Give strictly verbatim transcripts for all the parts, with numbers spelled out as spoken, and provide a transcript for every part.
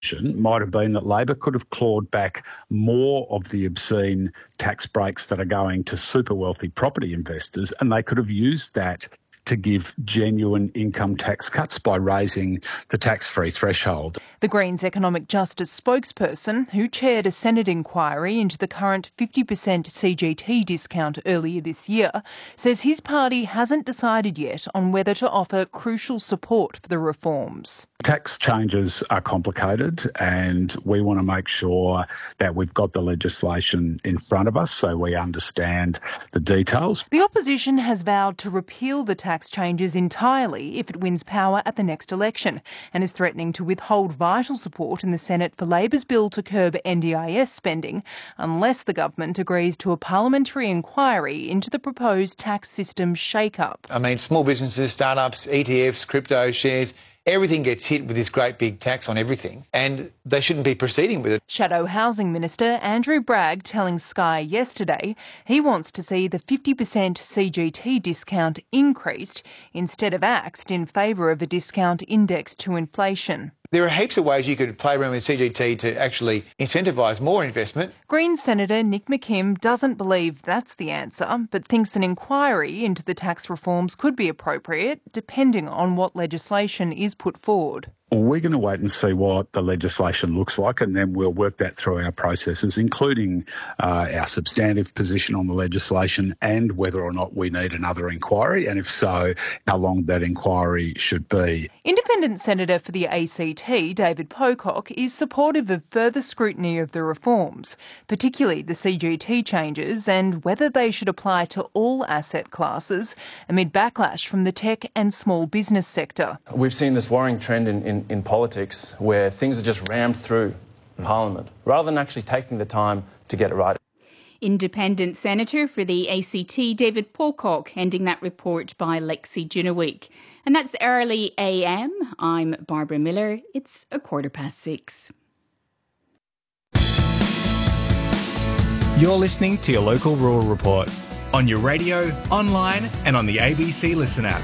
solution might have been that Labor could have clawed back more of the obscene tax breaks that are going to super wealthy property investors, and they could have used that to give genuine income tax cuts by raising the tax-free threshold. The Greens Economic Justice spokesperson, who chaired a Senate inquiry into the current fifty percent C G T discount earlier this year, says his party hasn't decided yet on whether to offer crucial support for the reforms. Tax changes are complicated, and we want to make sure that we've got the legislation in front of us so we understand the details. The opposition has vowed to repeal the tax changes entirely if it wins power at the next election, and is threatening to withhold vital support in the Senate for Labor's bill to curb N D I S spending unless the government agrees to a parliamentary inquiry into the proposed tax system shake-up. I mean, small businesses, startups, E T Fs, crypto shares, everything gets hit with this great big tax on everything, and they shouldn't be proceeding with it. Shadow Housing Minister Andrew Bragg telling Sky yesterday he wants to see the fifty percent C G T discount increased instead of axed in favour of a discount indexed to inflation. There are heaps of ways you could play around with C G T to actually incentivise more investment. Greens Senator Nick McKim doesn't believe that's the answer, but thinks an inquiry into the tax reforms could be appropriate, depending on what legislation is put forward. We're going to wait and see what the legislation looks like, and then we'll work that through our processes, including uh, our substantive position on the legislation and whether or not we need another inquiry, and if so, how long that inquiry should be. Independent Senator for the A C T, David Pocock, is supportive of further scrutiny of the reforms, particularly the C G T changes and whether they should apply to all asset classes, amid backlash from the tech and small business sector. We've seen this worrying trend in, in in politics where things are just rammed through Parliament rather than actually taking the time to get it right. Independent Senator for the A C T, David Pocock, ending that report by Lexi Junaweek. And that's Early A M. I'm Barbara Miller. It's a quarter past six. You're listening to your local rural report on your radio, online and on the A B C Listen app.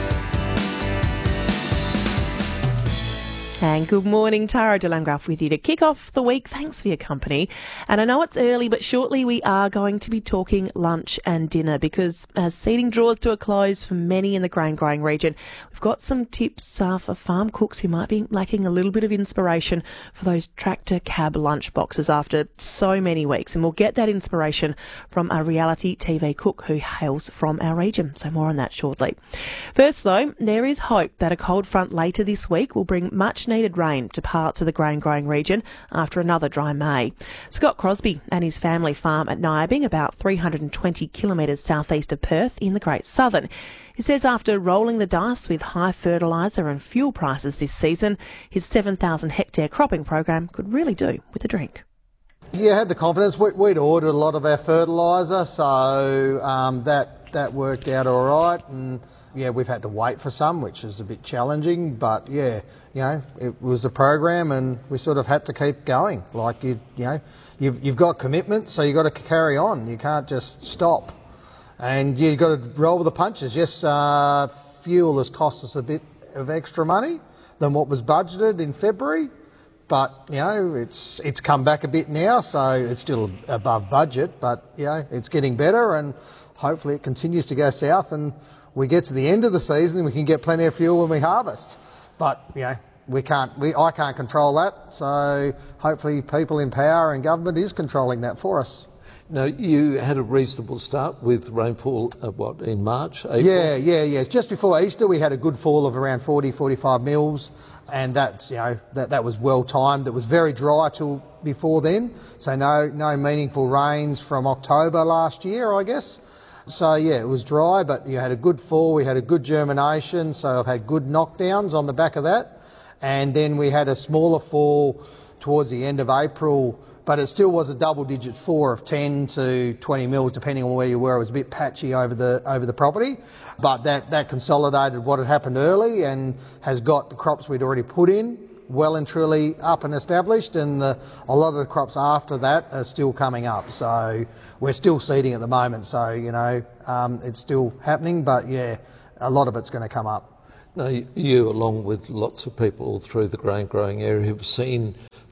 And good morning, Tara de Landgraf with you to kick off the week. Thanks for your company. And I know it's early, but shortly we are going to be talking lunch and dinner because as seating draws to a close for many in the grain growing region, we've got some tips uh, for farm cooks who might be lacking a little bit of inspiration for those tractor cab lunch boxes after so many weeks. And we'll get that inspiration from a reality T V cook who hails from our region. So more on that shortly. First though, there is hope that a cold front later this week will bring much needed rain to parts of the grain growing region after another dry May. Scott Crosby and his family farm at Nyabing, about three hundred twenty kilometres southeast of Perth in the Great Southern. He says after rolling the dice with high fertiliser and fuel prices this season, his seven thousand hectare cropping program could really do with a drink. Yeah, had the confidence. We, we'd ordered a lot of our fertiliser, so um, that that worked out all right. And yeah, we've had to wait for some, which is a bit challenging. But yeah, you know, it was a program, and we sort of had to keep going. Like you, you know, you've you've got commitment, so you got to carry on. You can't just stop, and you've got to roll with the punches. Yes, uh, fuel has cost us a bit of extra money than what was budgeted in February. But, you know, it's it's come back a bit now, so it's still above budget, but, you know, it's getting better, and hopefully it continues to go south and we get to the end of the season and we can get plenty of fuel when we harvest. But, you know, we can't, we, I can't control that, so hopefully people in power and government is controlling that for us. Now, you had a reasonable start with rainfall, uh, what, in March, April? Yeah, yeah, yeah. Just before Easter, we had a good fall of around forty, forty-five mils, and that's, you know, that, that was well timed. It was very dry till before then, so no, no meaningful rains from October last year, I guess. So, yeah, it was dry, but you had a good fall. We had a good germination, so I've had good knockdowns on the back of that. And then we had a smaller fall towards the end of April, but it still was a double-digit fall of ten to twenty mils, depending on where you were. It was a bit patchy over the over the property, but that, that consolidated what had happened early and has got the crops we'd already put in well and truly up and established, and the, a lot of the crops after that are still coming up. So we're still seeding at the moment, so, you know, um, it's still happening, but, yeah, a lot of it's going to come up. Now, you, along with lots of people through the grain growing area, have seen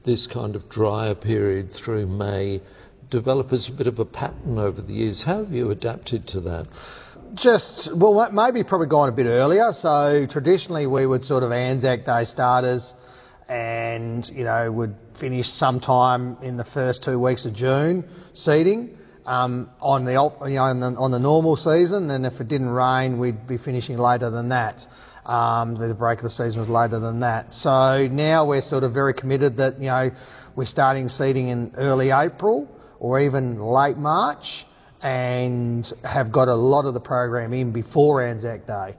this kind of drier period through May develop as a bit of a pattern over the years. How have you adapted to that? Just, well, maybe probably gone a bit earlier. So traditionally we would sort of Anzac Day starters and, you know, would finish sometime in the first two weeks of June seeding um, on the you know on the, on the normal season, and if it didn't rain we'd be finishing later than that. Um, the break of the season was later than that. So now we're sort of very committed that, you know, we're starting seeding in early April or even late March, and have got a lot of the program in before Anzac Day.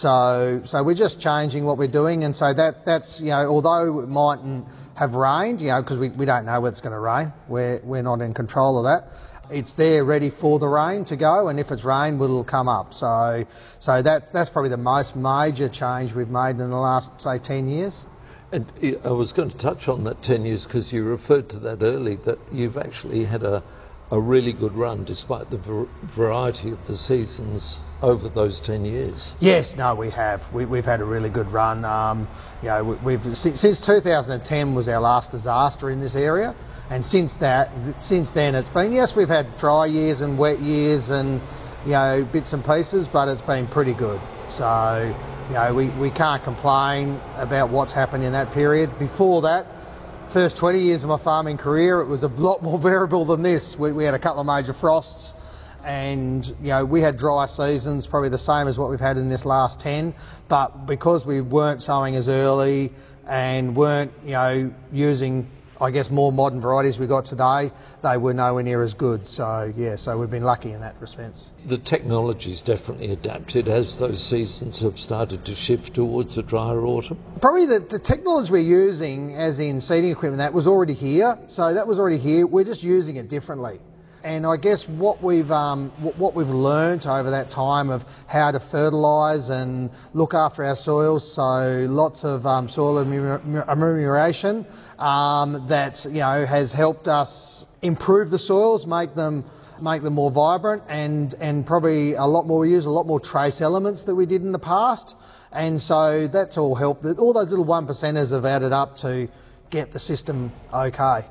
So so we're just changing what we're doing, and so that that's, you know, although it mightn't have rained, you know, because we, we don't know whether it's going to rain, we're, we're not in control of that. It's there ready for the rain to go, and if it's rained, it'll come up. So so that's, that's probably the most major change we've made in the last, say, ten years. And I was going to touch on that ten years because you referred to that early, that you've actually had a a really good run despite the variety of the seasons over those ten years. Yes, no, we have. We, we've had a really good run. Um, you know, we, we've since, since two thousand ten was our last disaster in this area, and since that, since then, it's been, yes, we've had dry years and wet years and, you know, bits and pieces, but it's been pretty good. So, you know, we, we can't complain about what's happened in that period. Before that, first twenty years of my farming career, it was a lot more variable than this. We, we had a couple of major frosts, and, you know, we had dry seasons, probably the same as what we've had in this last ten, but because we weren't sowing as early and weren't, you know, using, I guess, more modern varieties we got today, they were nowhere near as good. So, yeah, so we've been lucky in that respect. The technology's definitely adapted as those seasons have started to shift towards a drier autumn. Probably the, the technology we're using, as in seeding equipment, that was already here. So that was already here. We're just using it differently. And I guess what we've um, what we've learnt over that time of how to fertilise and look after our soils, so lots of um, soil amelioration um, that, you know, has helped us improve the soils, make them make them more vibrant, and and probably a lot more. We use a lot more trace elements that we did in the past, and so that's all helped. All those little one percenters have added up to get the system okay.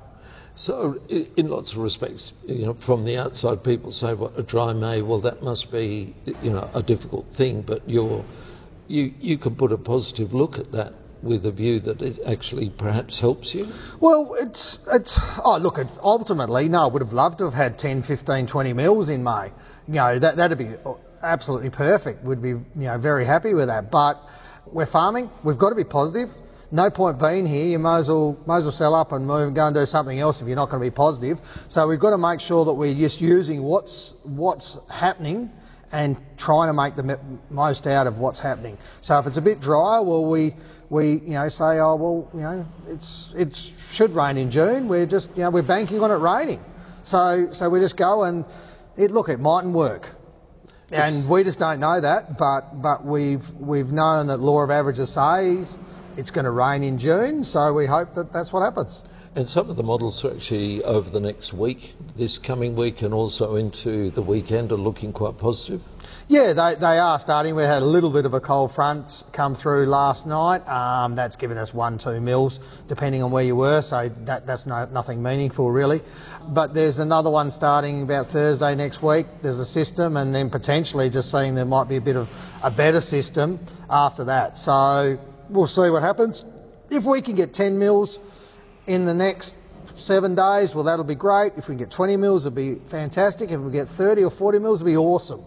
So, in lots of respects, you know, from the outside, people say, "What, a dry May? Well, that must be, you know, a difficult thing." But you're, you you can put a positive look at that with a view that it actually perhaps helps you. Well, it's it's. Oh, look, it, ultimately, no, I would have loved to have had ten, fifteen, twenty mils in May. You know, that that'd be absolutely perfect. We'd be, you know, very happy with that. But we're farming. We've got to be positive. No point being here. You might as well might as well sell up and move and go and do something else if you're not going to be positive. So we've got to make sure that we're just using what's what's happening and trying to make the most out of what's happening. So if it's a bit drier, well, we we you know say, oh well, you know, it's it should rain in June. We're just, you know, we're banking on it raining. So so we just go and it look it mightn't work. And it's, we just don't know that, but but we've we've known that law of averages says it's going to rain in June, so we hope that that's what happens. And some of the models are actually over the next week, this coming week and also into the weekend, are looking quite positive. Yeah, they, they are starting. We had a little bit of a cold front come through last night. Um, that's given us one, two mils, depending on where you were, so that, that's no, nothing meaningful really. But there's another one starting about Thursday next week. There's a system, and then potentially just seeing there might be a bit of a better system after that. So we'll see what happens. If we can get ten mils in the next seven days, well, that'll be great. If we can get twenty mils, it'll be fantastic. If we get thirty or forty mils, it'll be awesome.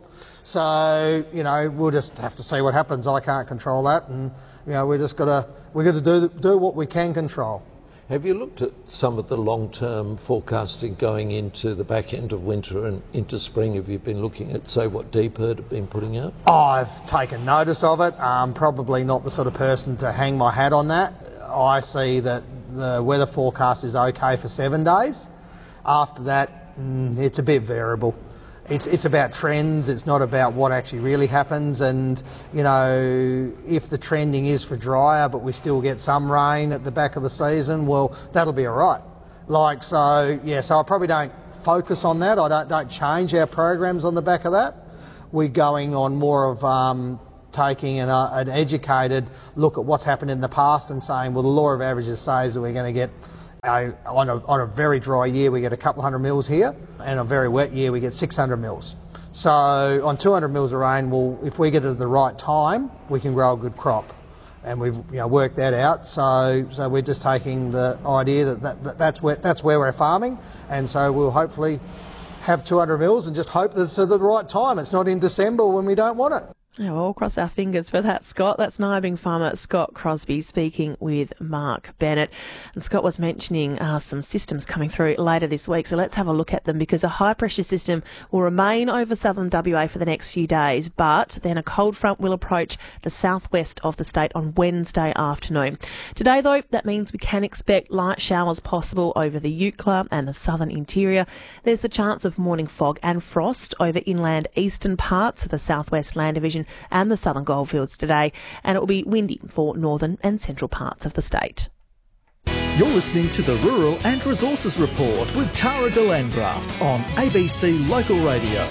So, you know, we'll just have to see what happens. I can't control that, and, you know, we just got to we got to do do what we can control. Have you looked at some of the long-term forecasting going into the back end of winter and into spring? Have you been looking at, say, what DeepHerd have been putting out? Oh, I've taken notice of it. I'm probably not the sort of person to hang my hat on that. I see that the weather forecast is okay for seven days. After that, mm, it's a bit variable. It's it's about trends. It's not about what actually really happens. And, you know, if the trending is for drier, but we still get some rain at the back of the season, well, that'll be all right. Like, so, yeah, so I probably don't focus on that. I don't, don't change our programs on the back of that. We're going on more of um, taking an, uh, an educated look at what's happened in the past and saying, well, the law of averages says that we're going to get, I, on, a, on a very dry year, we get a couple hundred mils here, and a very wet year, we get six hundred mils. So on two hundred mils of rain, well, if we get it at the right time, we can grow a good crop. And we've you know, worked that out. So so we're just taking the idea that, that, that that's where that's where we're farming, and so we'll hopefully have two hundred mils and just hope that it's at the right time. It's not in December when we don't want it. Yeah, we'll all cross our fingers for that, Scott. That's Nyabing farmer Scott Crosby speaking with Mark Bennett. And Scott was mentioning uh, some systems coming through later this week, so let's have a look at them, because a high-pressure system will remain over southern W A for the next few days, but then a cold front will approach the southwest of the state on Wednesday afternoon. Today, though, that means we can expect light showers possible over the Eucla and the southern interior. There's the chance of morning fog and frost over inland eastern parts of the southwest land division and the southern goldfields today, and it will be windy for northern and central parts of the state. You're listening to the Rural and Resources Report with Tara de Landgraft on A B C Local Radio.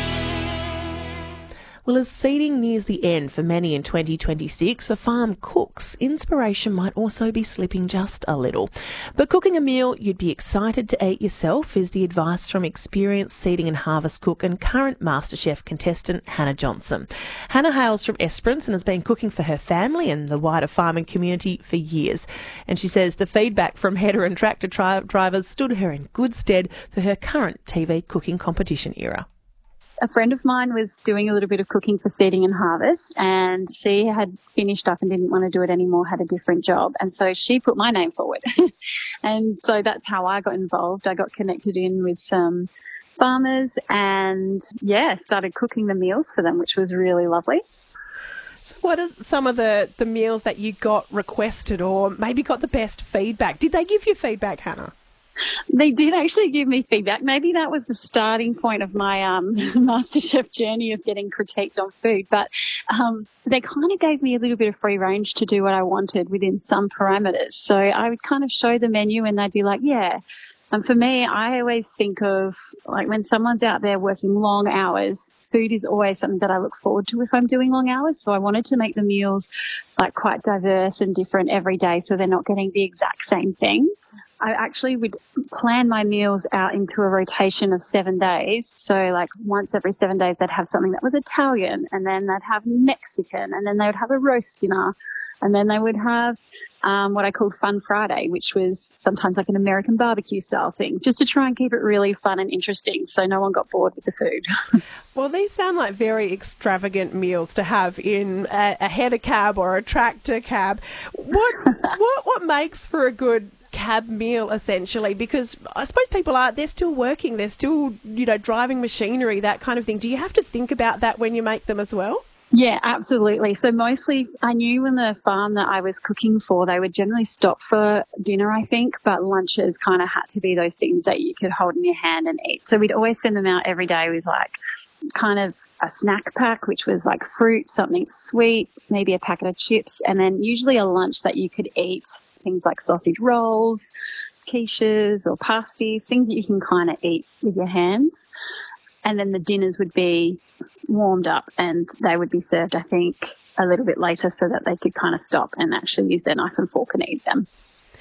Well, as seeding nears the end for many in twenty twenty-six, for farm cooks, inspiration might also be slipping just a little. But cooking a meal you'd be excited to eat yourself is the advice from experienced seeding and harvest cook and current MasterChef contestant Hannah Johnson. Hannah hails from Esperance and has been cooking for her family and the wider farming community for years. And she says the feedback from header and tractor tri- drivers stood her in good stead for her current T V cooking competition era. A friend of mine was doing a little bit of cooking for seeding and harvest, and she had finished up and didn't want to do it anymore, had a different job. And so she put my name forward. And so that's how I got involved. I got connected in with some farmers and, yeah, started cooking the meals for them, which was really lovely. So what are some of the, the meals that you got requested or maybe got the best feedback? Did they give you feedback, Hannah? They did actually give me feedback. Maybe that was the starting point of my um, MasterChef journey of getting critiqued on food. But um, they kind of gave me a little bit of free range to do what I wanted within some parameters. So I would kind of show the menu and they'd be like, yeah. And for me, I always think of, like, when someone's out there working long hours, food is always something that I look forward to if I'm doing long hours. So I wanted to make the meals, like, quite diverse and different every day so they're not getting the exact same thing. I actually would plan my meals out into a rotation of seven days. So, like, once every seven days, they'd have something that was Italian, and then they'd have Mexican, and then they would have a roast dinner. And then they would have um, what I called Fun Friday, which was sometimes like an American barbecue style thing, just to try and keep it really fun and interesting so no one got bored with the food. Well, these sound like very extravagant meals to have in a, a header cab or a tractor cab. What what what makes for a good cab meal, essentially? Because I suppose people are, they're still working, they're still, you know, driving machinery, that kind of thing. Do you have to think about that when you make them as well? Yeah, absolutely. So mostly I knew when the farm that I was cooking for, they would generally stop for dinner, I think, but lunches kind of had to be those things that you could hold in your hand and eat. So we'd always send them out every day with like kind of a snack pack, which was like fruit, something sweet, maybe a packet of chips, and then usually a lunch that you could eat, things like sausage rolls, quiches or pasties, things that you can kind of eat with your hands. And then the dinners would be warmed up and they would be served, I think, a little bit later so that they could kind of stop and actually use their knife and fork and eat them.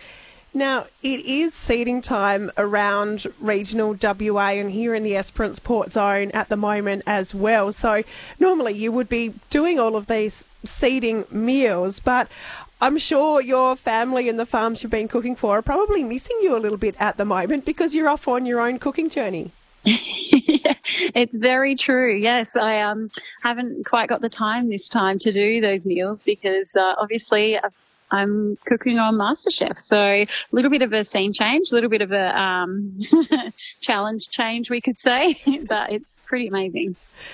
Now, it is seeding time around regional W A and here in the Esperance Port Zone at the moment as well. So normally you would be doing all of these seeding meals, but I'm sure your family and the farms you've been cooking for are probably missing you a little bit at the moment because you're off on your own cooking journey. Yeah, it's very true. Yes, I um haven't quite got the time this time to do those meals because uh, obviously I've, I'm cooking on MasterChef. So a little bit of a scene change, a little bit of a um, challenge change, we could say, but it's pretty amazing.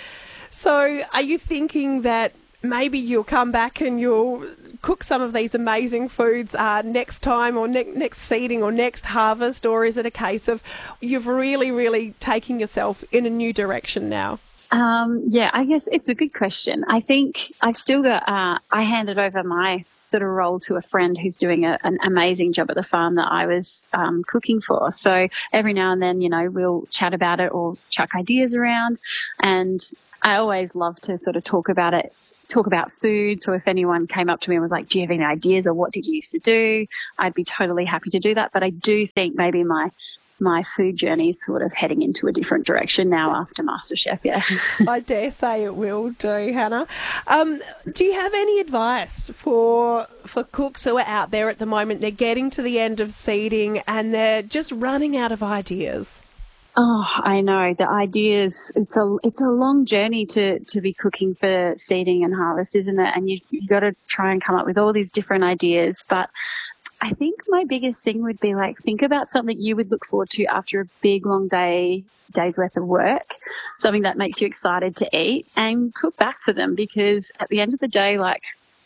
So are you thinking that maybe you'll come back and you'll cook some of these amazing foods uh, next time or ne- next seeding or next harvest, or is it a case of you've really, really taken yourself in a new direction now? Um, yeah, I guess it's a good question. I think I've still got, uh, I handed over my sort of role to a friend who's doing a, an amazing job at the farm that I was um, cooking for. So every now and then, you know, we'll chat about it or chuck ideas around. And I always love to sort of talk about it talk about food. So if anyone came up to me and was like, do you have any ideas or what did you used to do? I'd be totally happy to do that. But I do think maybe my my food journey is sort of heading into a different direction now after MasterChef, yeah. I dare say it will do, Hannah. Um, do you have any advice for for cooks who are out there at the moment? They're getting to the end of seeding and they're just running out of ideas. Oh, I know. The ideas, it's a it's a long journey to, to be cooking for seeding and harvest, isn't it? And you you got to try and come up with all these different ideas. But I think my biggest thing would be like, think about something you would look forward to after a big long day, day's worth of work, something that makes you excited to eat, and cook back for them, because at the end of the day, like,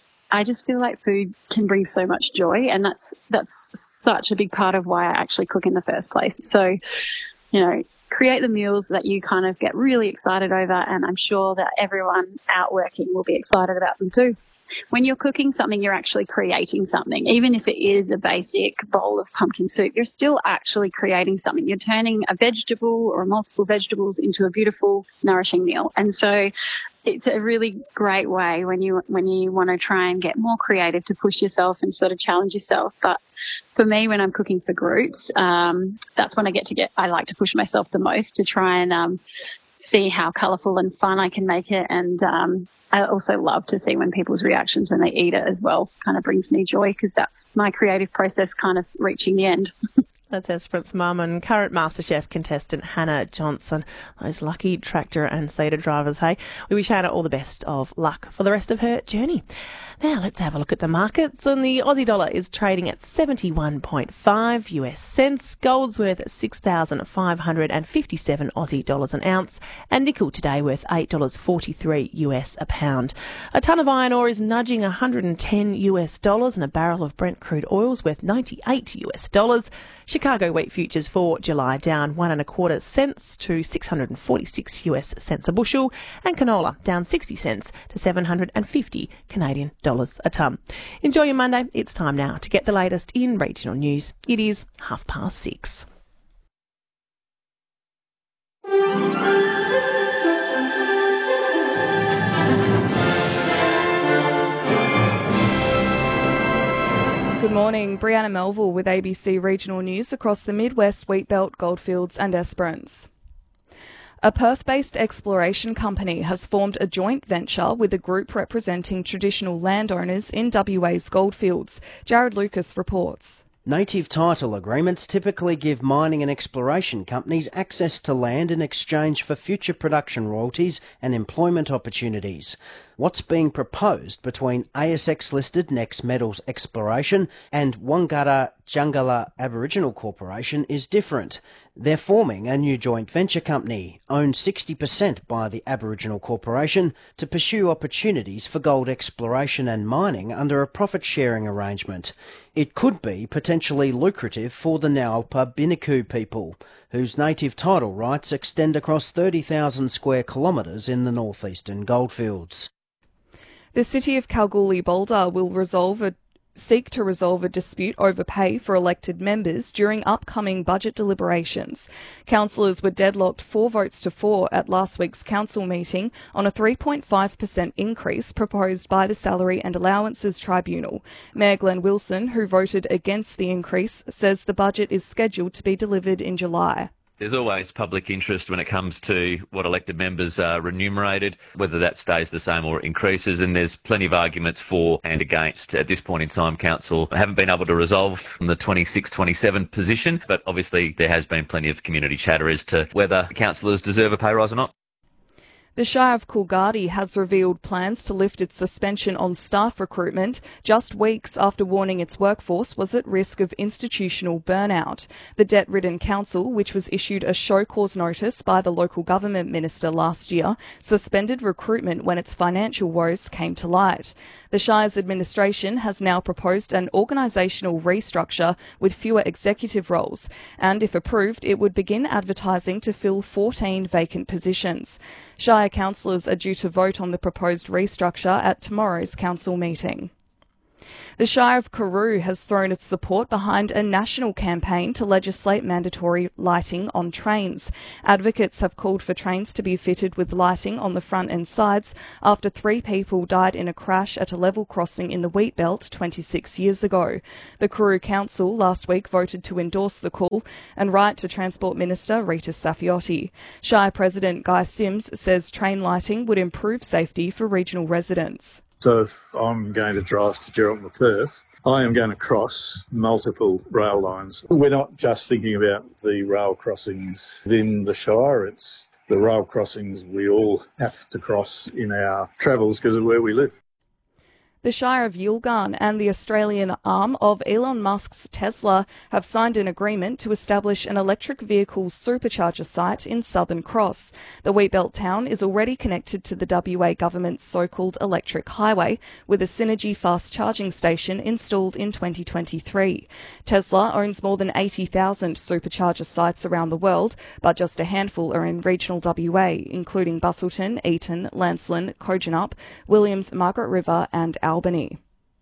I just feel like food can bring so much joy, and that's that's such a big part of why I actually cook in the first place. So, you know, create the meals that you kind of get really excited over, and I'm sure that everyone out working will be excited about them too. When you're cooking something, you're actually creating something. Even if it is a basic bowl of pumpkin soup, you're still actually creating something. You're turning a vegetable or multiple vegetables into a beautiful, nourishing meal. And so it's a really great way when you when you want to try and get more creative to push yourself and sort of challenge yourself. But for me, when I'm cooking for groups, um, that's when I get to get, I like to push myself the most to try and um, see how colourful and fun I can make it. And um, I also love to see when people's reactions when they eat it as well. Kind of brings me joy, because that's my creative process kind of reaching the end. That's Esperance mum and current MasterChef contestant Hannah Johnson. Those lucky tractor and seeder drivers, hey? We wish Hannah all the best of luck for the rest of her journey. Now let's have a look at the markets. And the Aussie dollar is trading at seventy-one point five U S cents. Gold's worth six thousand five hundred fifty-seven Aussie dollars an ounce. And nickel today worth eight dollars forty-three U S a pound. A tonne of iron ore is nudging one hundred ten U S dollars, and a barrel of Brent crude oil is worth ninety-eight U S dollars. Chicago wheat futures for July down one and a quarter cents to six hundred forty-six U S cents a bushel, and canola down sixty cents to seven hundred fifty Canadian dollars a tonne. Enjoy your Monday. It's time now to get the latest in regional news. It is half past six. Good morning, Brianna Melville with A B C Regional News across the Midwest, Wheatbelt, Goldfields and Esperance. A Perth-based exploration company has formed a joint venture with a group representing traditional landowners in W A's goldfields. Jared Lucas reports. Native title agreements typically give mining and exploration companies access to land in exchange for future production royalties and employment opportunities. What's being proposed between A S X-listed Next Metals Exploration and Wangara Jungala Aboriginal Corporation is different. They're forming a new joint venture company, owned sixty percent by the Aboriginal Corporation, to pursue opportunities for gold exploration and mining under a profit-sharing arrangement. It could be potentially lucrative for the Naulpa Biniku people, whose native title rights extend across thirty thousand square kilometres in the northeastern goldfields. The City of Kalgoorlie-Boulder will resolve a seek to resolve a dispute over pay for elected members during upcoming budget deliberations. Councillors were deadlocked four votes to four at last week's council meeting on a three point five percent increase proposed by the Salary and Allowances Tribunal. Mayor Glenn Wilson, who voted against the increase, says the budget is scheduled to be delivered in July. There's always public interest when it comes to what elected members are remunerated, whether that stays the same or increases, and there's plenty of arguments for and against. At this point in time, Council haven't been able to resolve from the twenty-six twenty-seven position, but obviously there has been plenty of community chatter as to whether councillors deserve a pay rise or not. The Shire of Coolgardie has revealed plans to lift its suspension on staff recruitment just weeks after warning its workforce was at risk of institutional burnout. The debt-ridden council, which was issued a show cause notice by the local government minister last year, suspended recruitment when its financial woes came to light. The Shire's administration has now proposed an organisational restructure with fewer executive roles, and if approved, it would begin advertising to fill fourteen vacant positions. Shire councillors are due to vote on the proposed restructure at tomorrow's council meeting. The Shire of Karoo has thrown its support behind a national campaign to legislate mandatory lighting on trains. Advocates have called for trains to be fitted with lighting on the front and sides after three people died in a crash at a level crossing in the Wheatbelt twenty-six years ago. The Karoo Council last week voted to endorse the call and write to Transport Minister Rita Saffioti. Shire President Guy Sims says train lighting would improve safety for regional residents. So if I'm going to drive to Geraldton or Perth, I am going to cross multiple rail lines. We're not just thinking about the rail crossings within the Shire, it's the rail crossings we all have to cross in our travels because of where we live. The Shire of Yilgarn and the Australian arm of Elon Musk's Tesla have signed an agreement to establish an electric vehicle supercharger site in Southern Cross. The Wheatbelt town is already connected to the W A government's so-called electric highway, with a Synergy fast charging station installed in twenty twenty-three. Tesla owns more than eighty thousand supercharger sites around the world, but just a handful are in regional W A, including Busselton, Eaton, Lancelin, Kojonup, Williams, Margaret River and Albany.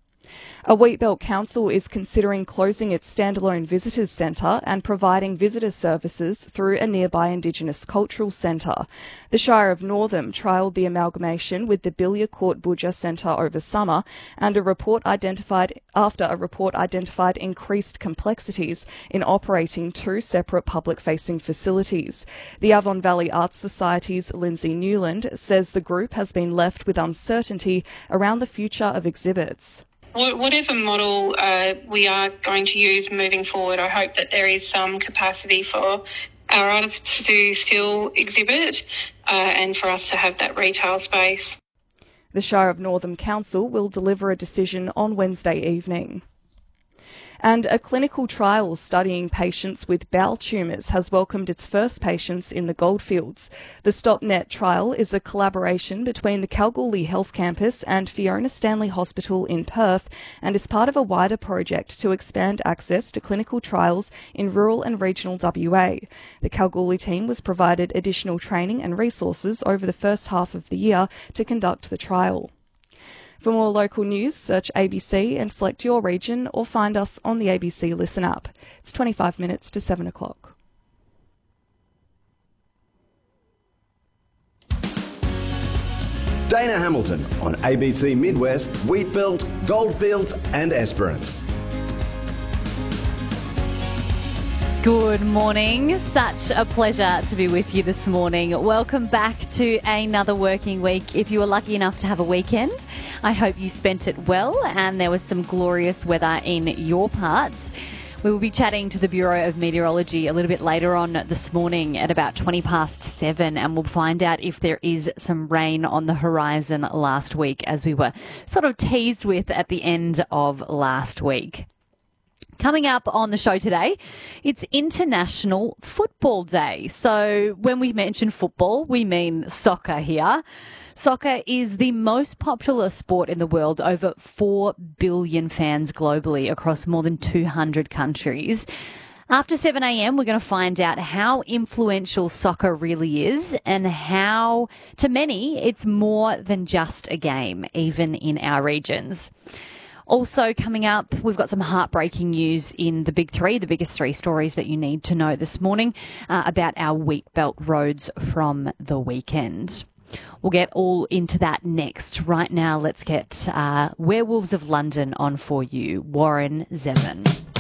A Wheatbelt council is considering closing its standalone visitors centre and providing visitor services through a nearby Indigenous cultural centre. The Shire of Northam trialled the amalgamation with the Billia Court Budja Centre over summer, and a report identified after a report identified increased complexities in operating two separate public-facing facilities. The Avon Valley Arts Society's Lindsay Newland says the group has been left with uncertainty around the future of exhibits. Whatever model uh, we are going to use moving forward, I hope that there is some capacity for our artists to still exhibit uh, and for us to have that retail space. The Shire of Northam Council will deliver a decision on Wednesday evening. And a clinical trial studying patients with bowel tumours has welcomed its first patients in the Goldfields. The StopNet trial is a collaboration between the Kalgoorlie Health Campus and Fiona Stanley Hospital in Perth, and is part of a wider project to expand access to clinical trials in rural and regional W A. The Kalgoorlie team was provided additional training and resources over the first half of the year to conduct the trial. For more local news, search A B C and select your region, or find us on the A B C Listen app. It's twenty-five minutes to seven o'clock. Dana Hamilton on A B C Midwest, Wheatbelt, Goldfields and Esperance. Good morning. Such a pleasure to be with you this morning. Welcome back to another working week. If you were lucky enough to have a weekend, I hope you spent it well and there was some glorious weather in your parts. We will be chatting to the Bureau of Meteorology a little bit later on this morning at about twenty past seven, and we'll find out if there is some rain on the horizon last week, as we were sort of teased with at the end of last week. Coming up on the show today, it's International Football Day. So when we mention football, we mean soccer here. Soccer is the most popular sport in the world, over four billion fans globally across more than two hundred countries. After seven a.m, we're going to find out how influential soccer really is and how, to many, it's more than just a game, even in our regions. Also coming up, we've got some heartbreaking news in the big three, the biggest three stories that you need to know this morning uh, about our Wheatbelt roads from the weekend. We'll get all into that next. Right now, let's get uh, Werewolves of London on for you, Warren Zevon.